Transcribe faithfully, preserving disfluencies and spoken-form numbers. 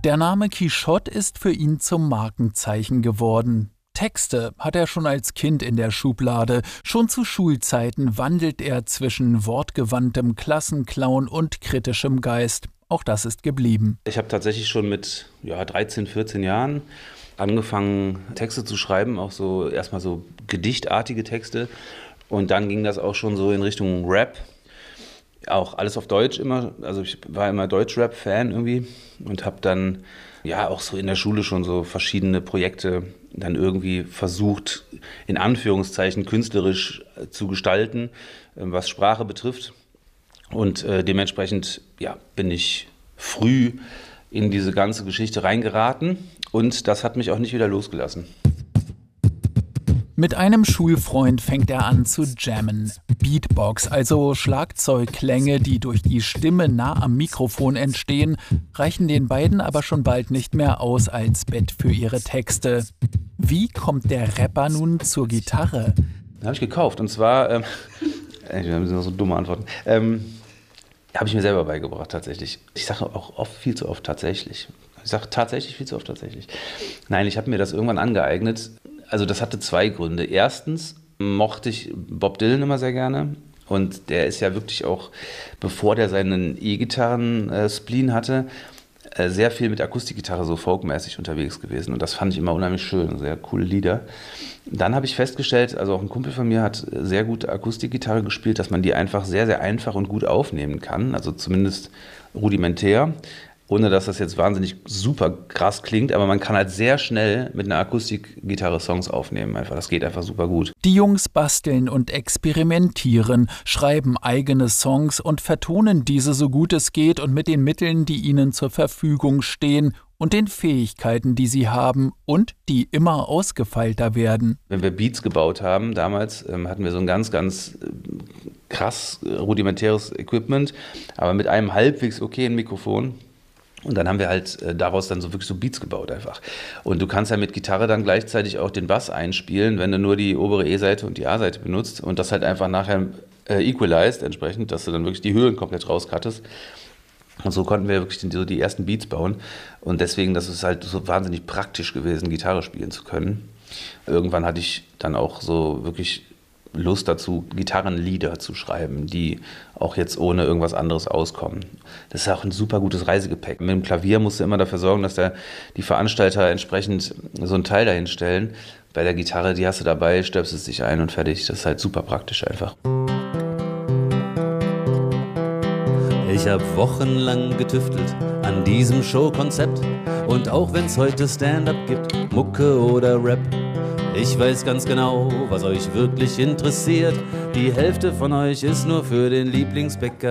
Der Name Quichotte ist für ihn zum Markenzeichen geworden. Texte hat er schon als Kind in der Schublade. Schon zu Schulzeiten wandelt er zwischen wortgewandtem Klassenclown und kritischem Geist. Auch das ist geblieben. Ich habe tatsächlich schon mit ja, dreizehn, vierzehn Jahren angefangen, Texte zu schreiben, auch so erstmal so gedichtartige Texte. Und dann ging das auch schon so in Richtung Rap. Auch alles auf Deutsch immer. Also ich war immer Deutsch-Rap-Fan irgendwie und habe dann ja auch so in der Schule schon so verschiedene Projekte dann irgendwie versucht, in Anführungszeichen künstlerisch zu gestalten, was Sprache betrifft. Und äh, dementsprechend ja, bin ich früh in diese ganze Geschichte reingeraten und das hat mich auch nicht wieder losgelassen. Mit einem Schulfreund fängt er an zu jammen. Beatbox, also Schlagzeugklänge, die durch die Stimme nah am Mikrofon entstehen, reichen den beiden aber schon bald nicht mehr aus als Bett für ihre Texte. Wie kommt der Rapper nun zur Gitarre? Habe ich gekauft und zwar, ähm, ich habe so dumme Antworten, ähm, habe ich mir selber beigebracht tatsächlich. Ich sage auch oft, viel zu oft tatsächlich. Ich sage tatsächlich viel zu oft tatsächlich. Nein, ich habe mir das irgendwann angeeignet. Also das hatte zwei Gründe. Erstens mochte ich Bob Dylan immer sehr gerne und der ist ja wirklich auch, bevor der seinen E-Gitarren-Spleen hatte, sehr viel mit Akustikgitarre so folkmäßig unterwegs gewesen und das fand ich immer unheimlich schön, sehr coole Lieder. Dann habe ich festgestellt, also auch ein Kumpel von mir hat sehr gute Akustikgitarre gespielt, dass man die einfach sehr, sehr einfach und gut aufnehmen kann, also zumindest rudimentär. Ohne dass das jetzt wahnsinnig super krass klingt, aber man kann halt sehr schnell mit einer Akustikgitarre Songs aufnehmen. Einfach, das geht einfach super gut. Die Jungs basteln und experimentieren, schreiben eigene Songs und vertonen diese so gut es geht und mit den Mitteln, die ihnen zur Verfügung stehen und den Fähigkeiten, die sie haben und die immer ausgefeilter werden. Wenn wir Beats gebaut haben, damals ähm, hatten wir so ein ganz, ganz äh, krass äh, rudimentäres Equipment, aber mit einem halbwegs okayen Mikrofon. Und dann haben wir halt äh, daraus dann so wirklich so Beats gebaut einfach. Und du kannst ja mit Gitarre dann gleichzeitig auch den Bass einspielen, wenn du nur die obere E-Seite und die A-Seite benutzt und das halt einfach nachher äh, equalized entsprechend, dass du dann wirklich die Höhen komplett rauskattest. Und so konnten wir wirklich so die ersten Beats bauen. Und deswegen, das ist halt so wahnsinnig praktisch gewesen, Gitarre spielen zu können. Irgendwann hatte ich dann auch so wirklich Lust dazu, Gitarrenlieder zu schreiben, die auch jetzt ohne irgendwas anderes auskommen. Das ist auch ein super gutes Reisegepäck. Mit dem Klavier musst du immer dafür sorgen, dass der, die Veranstalter entsprechend so ein Teil dahin stellen. Bei der Gitarre, die hast du dabei, stöpselst dich ein und fertig. Das ist halt super praktisch einfach. Ich hab wochenlang getüftelt an diesem Showkonzept und auch wenn's heute Stand-up gibt, Mucke oder Rap, ich weiß ganz genau, was euch wirklich interessiert. Die Hälfte von euch ist nur für den Lieblingsbäcker